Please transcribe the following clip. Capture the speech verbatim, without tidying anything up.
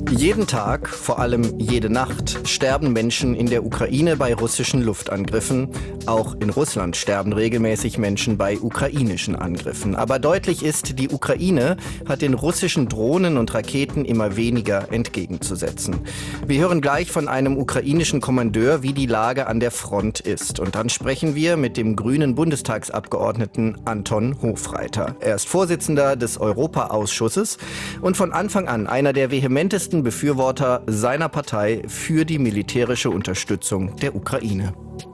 Jeden Tag, vor allem jede Nacht, sterben Menschen in der Ukraine bei russischen Luftangriffen. Auch in Russland sterben regelmäßig Menschen bei ukrainischen Angriffen. Aber deutlich ist, die Ukraine hat den russischen Drohnen und Raketen immer weniger entgegenzusetzen. Wir hören gleich von einem ukrainischen Kommandeur, wie die Lage an der Front ist. Und dann sprechen wir mit dem grünen Bundestagsabgeordneten Anton Hofreiter. Er ist Vorsitzender des Europaausschusses und von Anfang an einer der vehementesten Befürworter seiner Partei für die militärische Unterstützung der Ukraine.